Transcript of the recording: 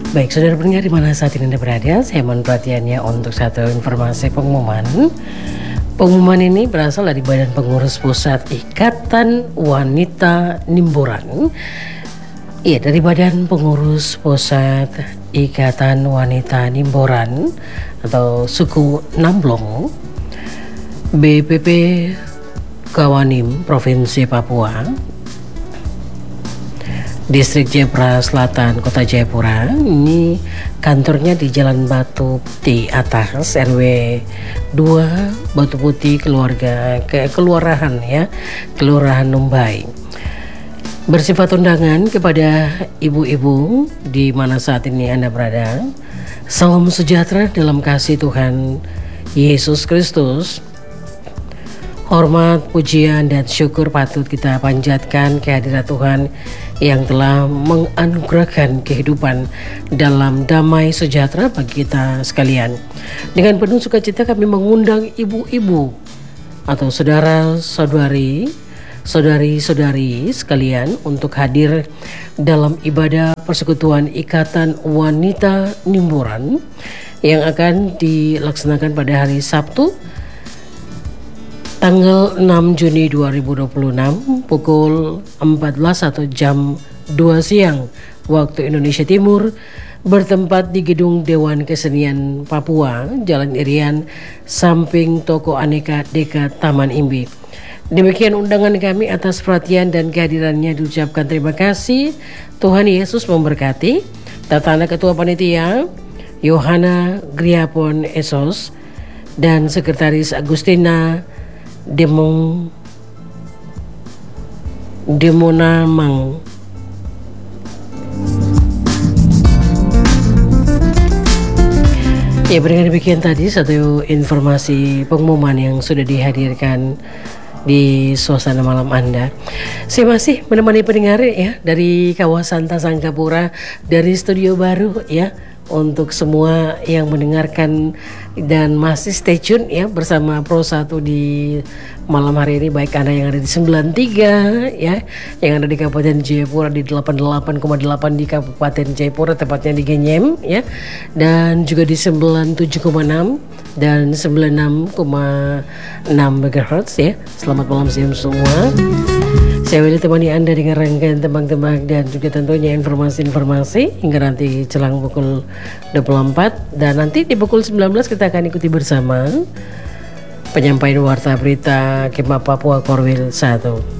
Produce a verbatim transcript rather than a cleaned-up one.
Baik, saudara pendengar di mana saat ini Anda berada, saya mohon perhatiannya untuk satu informasi pengumuman. Pengumuman ini berasal dari Badan Pengurus Pusat Ikatan Wanita Nimboran. Iya, dari Badan Pengurus Pusat Ikatan Wanita Nimboran atau suku Namblong, B P P Kawanim, Provinsi Papua, Distrik Jayapura Selatan, Kota Jayapura. Ini kantornya di Jalan Batu Putih Atas, R W dua Batu Putih, keluarga ke kelurahan ya, Kelurahan Numbai. Bersifat undangan kepada ibu-ibu di mana saat ini Anda berada. Salam sejahtera dalam kasih Tuhan Yesus Kristus. Hormat, pujian, dan syukur patut kita panjatkan kehadirat Tuhan yang telah menganugerahkan kehidupan dalam damai sejahtera bagi kita sekalian. Dengan penuh sukacita kami mengundang ibu-ibu atau saudara-saudari, saudari-saudari sekalian untuk hadir dalam ibadah persekutuan Ikatan Wanita Nimboran yang akan dilaksanakan pada hari Sabtu tanggal enam Juni dua ribu dua puluh enam pukul empat belas atau jam dua siang waktu Indonesia Timur, bertempat di Gedung Dewan Kesenian Papua, Jalan Irian, samping Toko Aneka Deka Taman Imbi. Demikian undangan kami, atas perhatian dan kehadirannya diucapkan terima kasih. Tuhan Yesus memberkati. Tata Ketua Panitia Yohana Griapon Esos dan Sekretaris Agustina Demong Demonamang. Ya, berikan demikian tadi satu informasi pengumuman yang sudah dihadirkan di suasana malam Anda. Saya masih menemani pendengar ya dari kawasan Tasangkapura, dari studio baru ya, untuk semua yang mendengarkan dan masih stay tune ya bersama Pro satu di malam hari ini, baik Anda yang ada di sembilan tiga ya, yang ada di Kabupaten Jayapura di delapan puluh delapan koma delapan di Kabupaten Jayapura, tepatnya di Genyem ya, dan juga di sembilan puluh tujuh koma enam dan sembilan puluh enam koma enam megahertz ya. Selamat malam siang semua. Saya will temani Anda dengan rangkaian tembang-tembang dan juga tentunya informasi-informasi hingga nanti jelang pukul dua puluh empat, dan nanti di pukul sembilan belas kita akan ikuti bersama penyampaian warta berita Kemah Papua Korwil satu.